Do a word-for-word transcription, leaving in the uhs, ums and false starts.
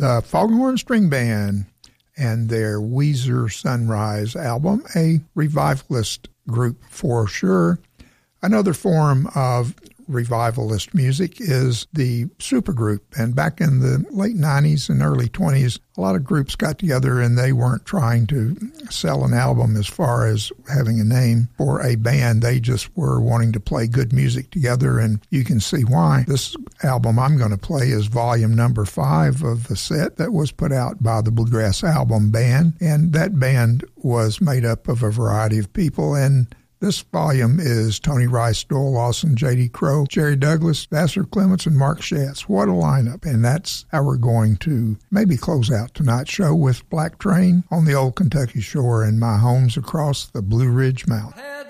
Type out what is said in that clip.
the Foghorn String Band and their Weezer Sunrise album, a revivalist group for sure. Another form of revivalist music is the supergroup. And back in the late nineties and early twenties, a lot of groups got together and they weren't trying to sell an album as far as having a name for a band. They just were wanting to play good music together, and you can see why. This album I'm going to play is volume number five of the set that was put out by the Bluegrass Album Band, and that band was made up of a variety of people, and this volume is Tony Rice, Doyle Lawson, J D. Crowe, Jerry Douglas, Vassar Clements, and Mark Schatz. What a lineup. And that's how we're going to maybe close out tonight's show with Black Train on the Old Kentucky Shore and My Home's Across the Blue Ridge Mountain.